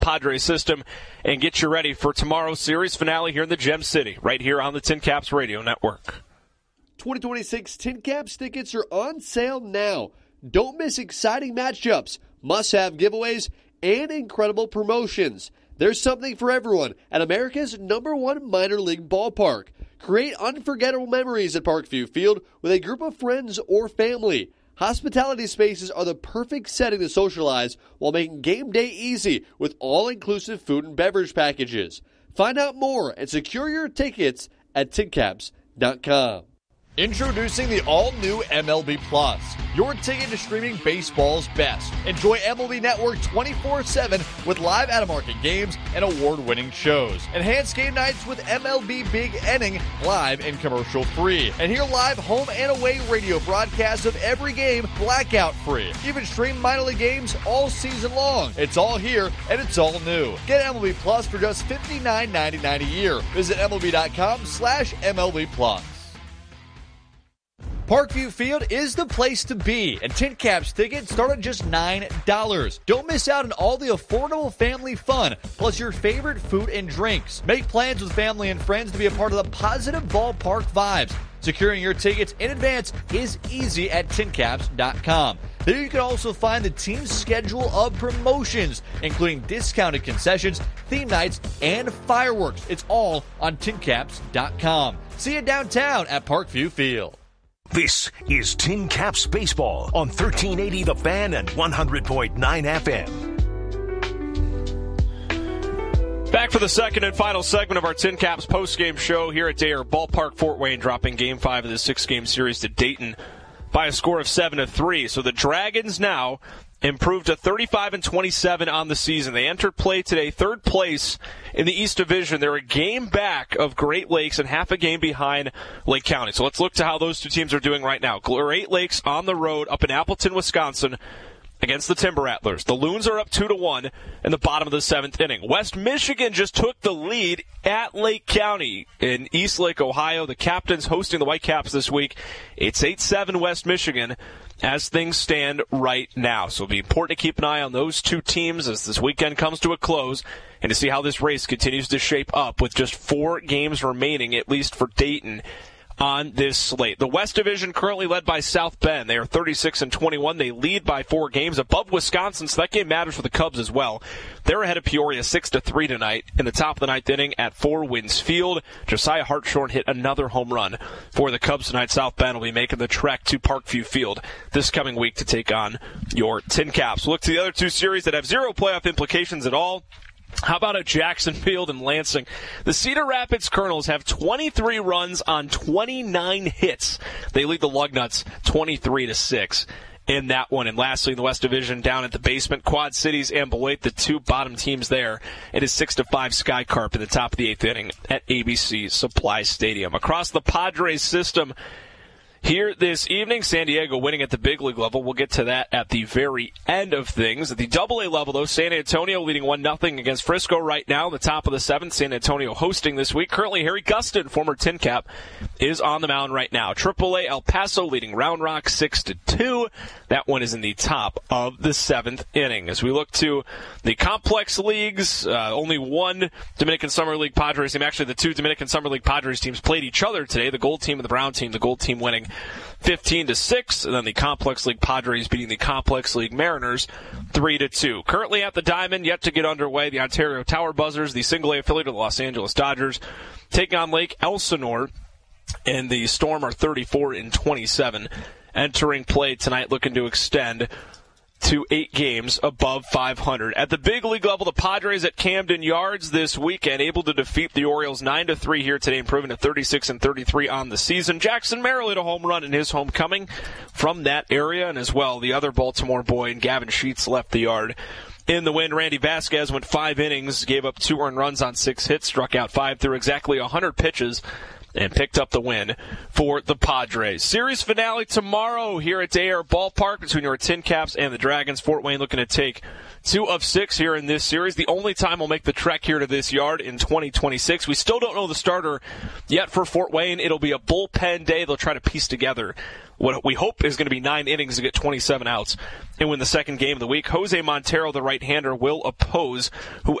Padres system and get you ready for tomorrow's series finale here in the Gem City, right here on the Tin Caps Radio Network. 2026 Tin Caps tickets are on sale now. Don't miss exciting matchups, must-have giveaways, and incredible promotions. There's something for everyone at America's #1 minor league ballpark. Create unforgettable memories at Parkview Field with a group of friends or family. Hospitality spaces are the perfect setting to socialize while making game day easy with all-inclusive food and beverage packages. Find out more and secure your tickets at tincaps.com. Introducing the all-new MLB Plus, your ticket to streaming baseball's best. Enjoy MLB Network 24/7 with live out-of-market games and award-winning shows. Enhance game nights with MLB Big Inning live and commercial-free. And hear live home and away radio broadcasts of every game blackout-free. Even stream minor league games all season long. It's all here and it's all new. Get MLB Plus for just $59.99 a year. Visit MLB.com/MLB Plus. Parkview Field is the place to be, and Tin Caps tickets start at just $9. Don't miss out on all the affordable family fun, plus your favorite food and drinks. Make plans with family and friends to be a part of the positive ballpark vibes. Securing your tickets in advance is easy at tincaps.com. There you can also find the team's schedule of promotions, including discounted concessions, theme nights, and fireworks. It's all on tincaps.com. See you downtown at Parkview Field. This is Tin Caps Baseball on 1380 The Fan and 100.9 FM. Back for the second and final segment of our Tin Caps postgame show here at Dare Ballpark, Fort Wayne, dropping Game 5 of the 6-game series to Dayton by a score of 7-3. So the Dragons now improved to 35-27 on the season. They entered play today, third place in the East Division. They're a game back of Great Lakes and half a game behind Lake County. So let's look to how those two teams are doing right now. Great Lakes on the road up in Appleton, Wisconsin, against the Timber Rattlers. The Loons are up 2-1 in the bottom of the 7th inning. West Michigan just took the lead at Lake County in East Lake, Ohio. The Captains hosting the Whitecaps this week. It's 8-7 West Michigan as things stand right now. So it'll be important to keep an eye on those two teams as this weekend comes to a close and to see how this race continues to shape up with just 4 games remaining, at least for Dayton, on this slate. The West Division currently led by South Bend. They are 36-21. They lead by 4 games above Wisconsin, so that game matters for the Cubs as well. They're ahead of Peoria 6-3 tonight in the top of the 9th inning at 4 Winds Field. Josiah Hartshorn hit another home run for the Cubs tonight. South Bend will be making the trek to Parkview Field this coming week to take on your Tin Caps. We'll look to the other two series that have zero playoff implications at all. How about at Jackson Field and Lansing? The Cedar Rapids Colonels have 23 runs on 29 hits. They lead the Lugnuts 23-6 in that one. And lastly, in the West Division, down at the basement, Quad Cities and Beloit, the two bottom teams there. It is 6-5 Sky Carp in the top of the 8th inning at ABC Supply Stadium. Across the Padres system here this evening, San Diego winning at the big league level. We'll get to that at the very end of things. At the AA level, though, San Antonio leading 1-0 against Frisco right now. The top of the 7th, San Antonio hosting this week. Currently, Harry Gustin, former Tin Cap, is on the mound right now. AAA, El Paso leading Round Rock 6-2. That one is in the top of the 7th inning. As we look to the complex leagues, only one Dominican Summer League Padres team. Actually, the two Dominican Summer League Padres teams played each other today. The Gold team and the Brown team. The Gold team winning 15-6, and then the Complex League Padres beating the Complex League Mariners 3-2. Currently at the Diamond, yet to get underway, the Ontario Tower Buzzers, the single-A affiliate of the Los Angeles Dodgers, taking on Lake Elsinore, and the Storm are 34-27, entering play tonight, looking to extend to 8 games above 500. At the big league level, the Padres at Camden Yards this weekend, able to defeat the Orioles 9-3 here today, improving to 36-33 on the season. Jackson Merrill hit a home run in his homecoming from that area, and as well, the other Baltimore boy, and Gavin Sheets, left the yard in the win. Randy Vasquez went 5 innings, gave up 2 earned runs on 6 hits, struck out 5 through exactly 100 pitches, and picked up the win for the Padres. Series finale tomorrow here at Dare Ballpark between your Tin Caps and the Dragons. Fort Wayne looking to take 2 of 6 here in this series. The only time we'll make the trek here to this yard in 2026. We still don't know the starter yet for Fort Wayne. It'll be a bullpen day. They'll try to piece together what we hope is going to be 9 innings to get 27 outs and win the second game of the week. Jose Montero, the right-hander, will oppose